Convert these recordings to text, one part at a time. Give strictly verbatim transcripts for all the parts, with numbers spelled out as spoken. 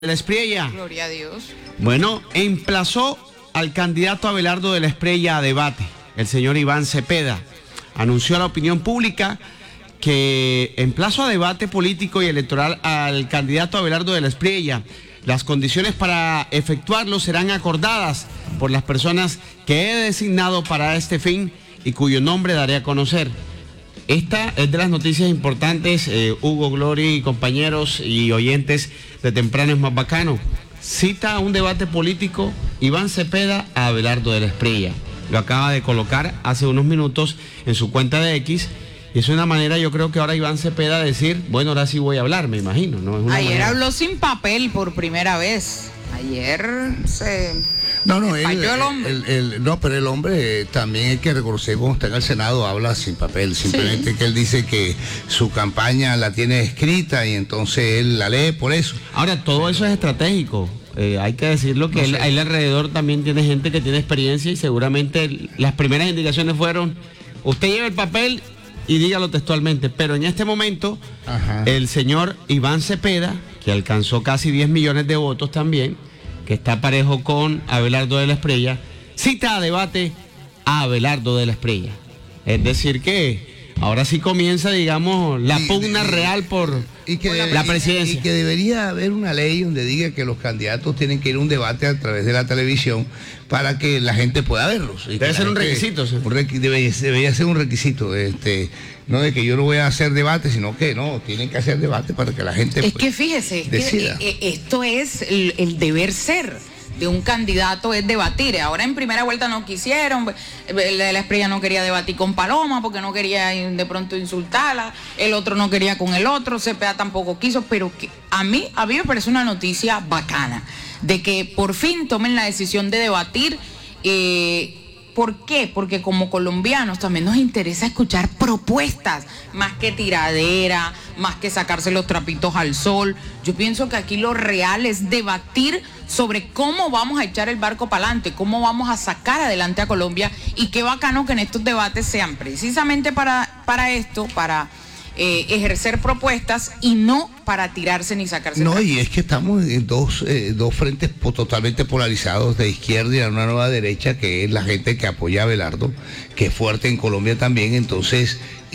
de la Espriella. Gloria a Dios. Bueno, emplazó al candidato Abelardo de la Espriella a debate. El señor Iván Cepeda anunció a la opinión pública que emplazó a debate político y electoral al candidato Abelardo de la Espriella. Las condiciones para efectuarlo serán acordadas por las personas que he designado para este fin y cuyo nombre daré a conocer. Esta es de las noticias importantes, eh, Hugo, Glory y compañeros y oyentes de Temprano es Más Bacano. Cita a un debate político Iván Cepeda a Abelardo de la Espriella. Lo acaba de colocar hace unos minutos en su cuenta de X. Y es una manera, yo creo que ahora Iván Cepeda decir, bueno, ahora sí voy a hablar, me imagino, ¿no? Es una Ayer manera. habló sin papel por primera vez. Ayer se... No, no, él, falló el hombre. el- el- no, pero el hombre eh, también hay que reconocer cuando está en el Senado habla sin papel, simplemente Sí. que él dice que su campaña la tiene escrita y entonces él la lee por eso. Ahora, todo eso es estratégico. Eh, hay que decirlo que No él, sé. ahí alrededor también tiene gente que tiene experiencia y seguramente las primeras indicaciones fueron, usted lleva el papel y dígalo textualmente. Pero en este momento, Ajá. el señor Iván Cepeda, que alcanzó casi diez millones de votos también, que está parejo con Abelardo de la Espriella, cita a debate a Abelardo de la Espriella. Es decir que ahora sí comienza, digamos, la Y- pugna y- real por Y que, la debe- presidencia. y que debería haber una ley donde diga que los candidatos tienen que ir a un debate a través de la televisión para que la gente pueda verlos. Y que Debe la ser un gente- requisito, sí. un requi- debe- debería ser un requisito. Este, no de que yo no voy a hacer debate, sino que no, tienen que hacer debate para que la gente Es pues, que fíjese, es que, decida. eh, eh, esto es el, el deber ser de un candidato, es debatir. Ahora en primera vuelta no quisieron, el de la Espriella no quería debatir con Paloma porque no quería de pronto insultarla, el otro no quería con el otro, Cepeda tampoco quiso, pero que a mí, a mí me parece una noticia bacana, de que por fin tomen la decisión de debatir. eh, ¿Por qué? Porque como colombianos también nos interesa escuchar propuestas, más que tiradera, más que sacarse los trapitos al sol. Yo pienso que aquí lo real es debatir sobre cómo vamos a echar el barco para adelante, cómo vamos a sacar adelante a Colombia, y qué bacano que en estos debates sean precisamente para, para esto, para eh, ejercer propuestas y no para tirarse ni sacarse No, trapitos. y es que estamos en dos, eh, dos frentes po- totalmente polarizados, de izquierda y a una nueva derecha, que es la gente que apoya a Abelardo, que es fuerte en Colombia también. Entonces,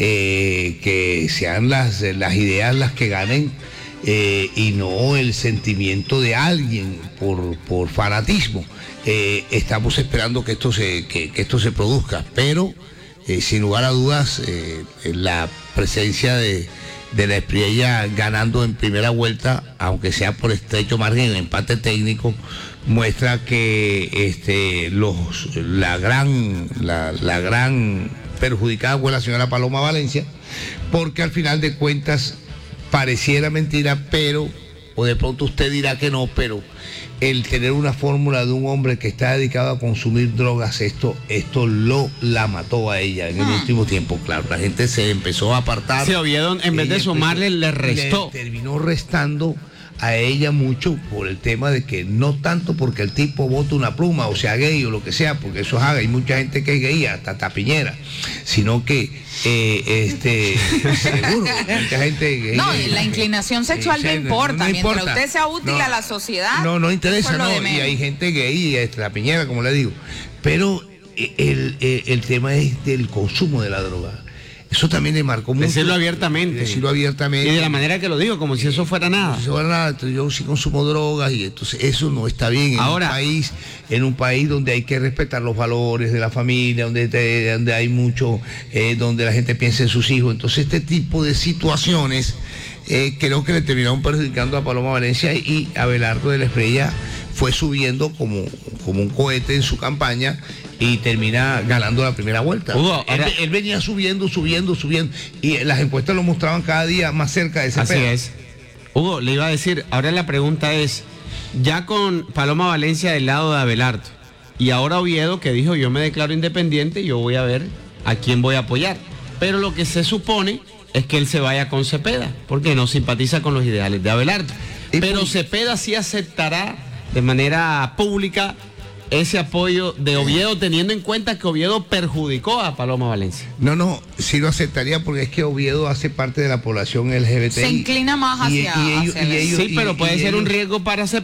eh, que sean las, las ideas las que ganen eh, y no el sentimiento de alguien por, por fanatismo. Eh, estamos esperando que esto se, que, que esto se produzca, pero eh, sin lugar a dudas, eh, la presencia de de la Espriella ganando en primera vuelta, aunque sea por estrecho margen, en empate técnico, muestra que este, los, la gran, la, la gran perjudicada fue la señora Paloma Valencia, porque al final de cuentas pareciera mentira, pero, o de pronto usted dirá que no, pero el tener una fórmula de un hombre que está dedicado a consumir drogas, esto, esto lo la mató a ella en el Ah. último tiempo. Claro, la gente se empezó a apartar. Sí, Oviedo, en vez de Ella sumarle, empezó- le restó. le terminó restando a ella mucho por el tema de que no tanto porque el tipo bote una pluma o sea gay o lo que sea, porque eso haga, hay mucha gente que es gay, hasta tapiñera, sino que eh, este seguro, mucha gente gay. No, y la inclinación sexual no Sí, importa, mientras importa. usted sea útil No, a la sociedad. No, no eso interesa, es lo no, de y menos. hay gente gay, este, la piñera, como le digo, pero eh, el, el, el tema es del consumo de la droga. Eso también le marcó mucho. Decirlo abiertamente. Decirlo abiertamente. Y de la manera que lo digo, como si eso fuera nada. Eso era nada, entonces yo sí consumo drogas y entonces eso no está bien en Ahora- un país, en un país donde hay que respetar los valores de la familia, donde, te- donde hay mucho, eh, donde la gente piensa en sus hijos. Entonces este tipo de situaciones eh, creo que le terminaron perjudicando a Paloma Valencia, y Abelardo de la Espriella fue subiendo como, como un cohete en su campaña y termina ganando la primera vuelta. Hugo, él, ahora- él venía subiendo, subiendo, subiendo, y las encuestas lo mostraban cada día más cerca de ese Así peo. es. Hugo, le iba a decir, ahora la pregunta es, ya con Paloma Valencia del lado de Abelardo, y ahora Oviedo que dijo, yo me declaro independiente, yo voy a ver a quién voy a apoyar. Pero lo que se supone es que él se vaya con Cepeda, porque no simpatiza con los ideales de Abelardo. Y Pero pues- Cepeda sí aceptará de manera pública ese apoyo de Oviedo, teniendo en cuenta que Oviedo perjudicó a Paloma Valencia? No, no, sí lo aceptaría porque es que Oviedo hace parte de la población L G B T I. Se inclina más hacia, y, y ellos, hacia y el- ellos- Sí, pero y- puede y ser un ellos- riesgo para